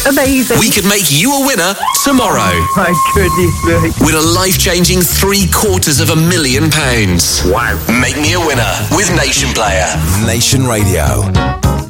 amazing. We could make you a winner tomorrow. Oh, my goodness me. Win a life-changing £750,000. Wow. Make me a winner with Nation Player. Nation Radio.